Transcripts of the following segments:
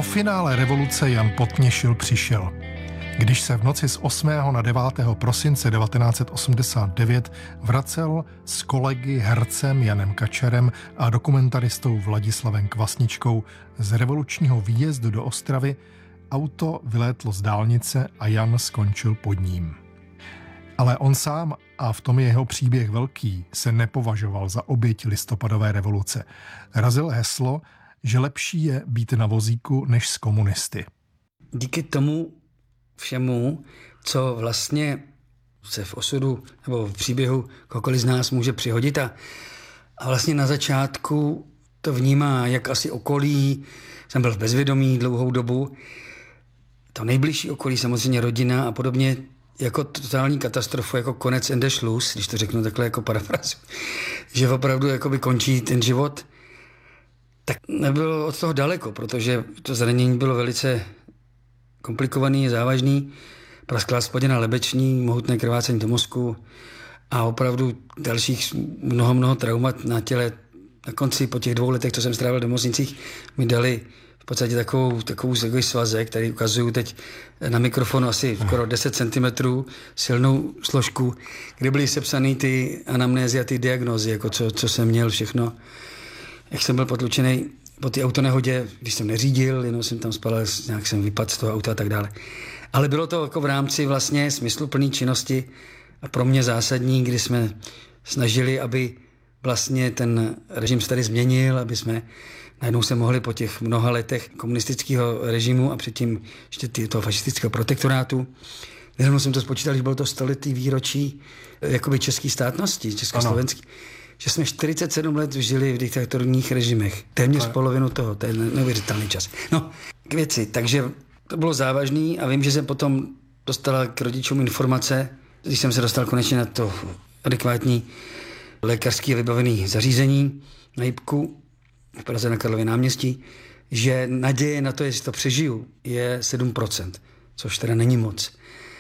finále revoluce Jan Potněšil přišel. Když se v noci z 8. na 9. prosince 1989 vracel s kolegy hercem Janem Kačerem a dokumentaristou Vladislavem Kvasničkou z revolučního výjezdu do Ostravy, auto vylétlo z dálnice a Jan skončil pod ním. Ale on sám, a v tom je jeho příběh velký, se nepovažoval za oběť listopadové revoluce. Razil heslo, že lepší je být na vozíku než s komunisty. Díky tomu všemu, co vlastně se v osudu nebo v příběhu kohokoliv z nás může přihodit a vlastně na začátku to vnímá, jak asi okolí, jsem byl v bezvědomí dlouhou dobu, to nejbližší okolí, samozřejmě rodina a podobně, jako totální katastrofu, jako konec Ende Schluss, když to řeknu takhle jako parafrazu, že opravdu jakoby končí ten život, tak nebylo od toho daleko, protože to zranění bylo velice komplikovaný, závažný, prasklá spodina lebeční, mohutné krvácení do mozku a opravdu dalších mnoho traumat na těle. Na konci, po těch 2 letech, co jsem strávil v nemocnicích, mi dali v podstatě takový svazek, který ukazuju teď na mikrofonu asi skoro 10 cm, silnou složku, kde byly sepsané ty anamnézy a ty diagnózy, jako co jsem měl všechno. Jak jsem byl potlučený po té autonehodě, když jsem neřídil, jenom jsem tam spal, nějak jsem vypadl z toho auta a tak dále. Ale bylo to jako v rámci vlastně smysluplné činnosti a pro mě zásadní, kdy jsme snažili, aby vlastně ten režim se tady změnil, aby jsme najednou se mohli po těch mnoha letech komunistického režimu a předtím ještě toho fašistického protektorátu. Nedávno jsem to spočítal, že bylo to 100letý výročí jakoby české státnosti, československý. Že jsme 47 let žili v diktatorních režimech. Téměř polovinu toho, to je neuvěřitelný čas. No, k věci. Takže to bylo závažný a vím, že jsem potom dostala k rodičům informace, když jsem se dostal konečně na to adekvátní lékařské vybavené zařízení na Jipku v Praze na Karlově náměstí, že naděje na to, jestli to přežiju, je 7%, což teda není moc.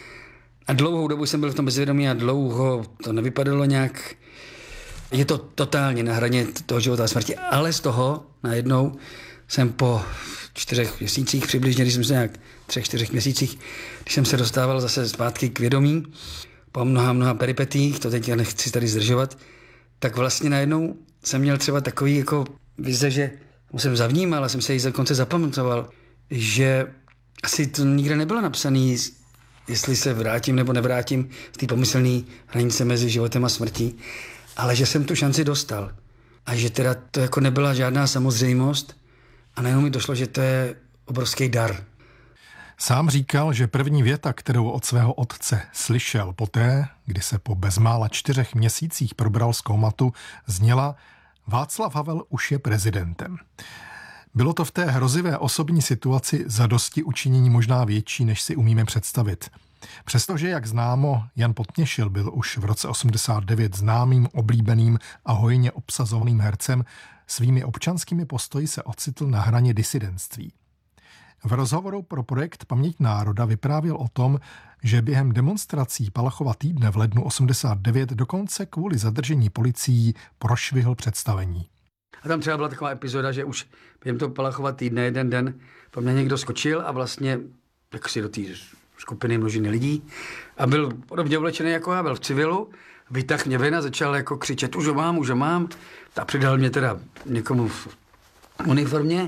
A dlouhou dobu jsem byl v tom bezvědomí a dlouho to nevypadalo nějak. Je to totálně na hraně toho života a smrti, ale z toho najednou jsem po 4 měsících přibližně, když jsem se nějak 3-4 měsících, když jsem se dostával zase zpátky k vědomí, po mnoha peripetích, to teď já nechci tady zdržovat, tak vlastně najednou jsem měl třeba takový jako vize, že jsem zavnímal a jsem se jí dokonce zapamatoval, že asi to nikde nebylo napsané, jestli se vrátím nebo nevrátím v té pomyslné hranice mezi životem a smrtí, ale že jsem tu šanci dostal a že teda to jako nebyla žádná samozřejmost a najednou mi došlo, že to je obrovský dar. Sám říkal, že první věta, kterou od svého otce slyšel poté, kdy se po bezmála 4 měsících probral z kómatu, zněla: Václav Havel už je prezidentem. Bylo to v té hrozivé osobní situaci zadosti učinění možná větší, než si umíme představit. Přestože, jak známo, Jan Potněšil byl už v roce 89 známým, oblíbeným a hojně obsazovaným hercem, svými občanskými postoji se ocitl na hraně disidentství. V rozhovoru pro projekt Paměť národa vyprávěl o tom, že během demonstrací Palachova týdne v lednu 89 dokonce kvůli zadržení policií prošvihl představení. A tam třeba byla taková epizoda, že už během toho Palachova týdne jeden den po mně někdo skočil a vlastně jak si do té skupiny množiny lidí a byl podobně oblečený jako já, byl v civilu, vytáhl mě ven a začal jako křičet, už ho mám. A přidal mě teda někomu v uniformě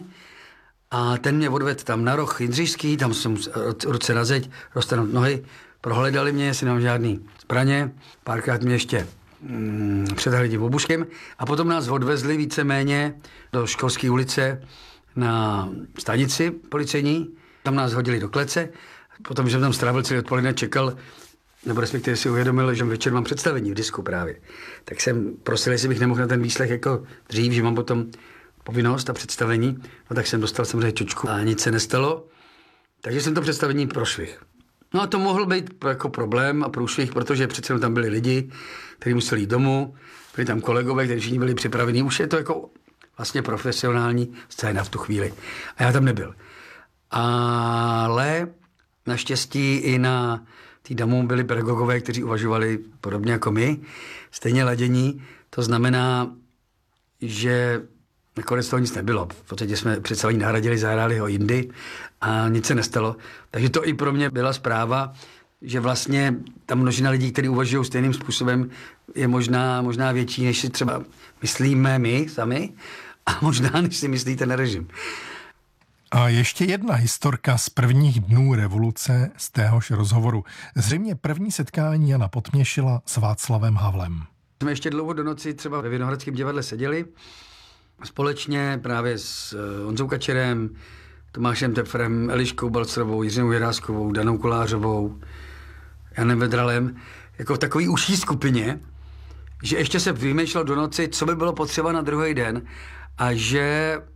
a ten mě odvedl tam na roh Jindřišský, tam jsem ruce na zeď, roztrhnout nohy, prohledali mě, jestli nemám žádný zbraně, párkrát mě ještě předhali tím obuškem a potom nás odvezli víceméně do Školské ulice na stanici policejní, tam nás hodili do klece. Potom, že jsem tam strávil celý odpoledne, čekal, nebo respektive si uvědomil, že večer mám představení v disku právě. Tak jsem prosil, jestli bych nemohl na ten výslech jako dřív, že mám potom povinnost a představení. No tak jsem dostal samozřejmě čočku a nic se nestalo. Takže jsem to představení prošvih. No a to mohl být jako problém a průšvih, protože přece tam byli lidi, kteří museli jít domů, byli tam kolegové, kteří všichni byli připraveni. Už je to jako vlastně profesionální scéna v tu chvíli. A já tam nebyl. Ale naštěstí i na té DAMu byli pedagogové, kteří uvažovali podobně jako my, stejně ladění. To znamená, že Nakonec toho nic nebylo. V podstatě jsme představení nahradili, zahráli ho jindy a nic se nestalo. Takže to i pro mě byla zpráva, že vlastně ta množina lidí, kteří uvažují stejným způsobem, je možná větší, než si třeba myslíme my sami a možná, než si myslí ten režim. A ještě jedna historka z prvních dnů revoluce z téhož rozhovoru. Zřejmě první setkání Jana Potměšila s Václavem Havlem. Jsme ještě dlouho do noci třeba ve Vinohradském divadle seděli společně právě s Honzou Kačerem, Tomášem Tefrem, Eliškou Balcerovou, Jiřinou Jiráskovou, Danou Kolářovou, Janem Vedralem, jako v takové užší skupině, že ještě se vymýšlelo do noci, co by bylo potřeba na druhý den a že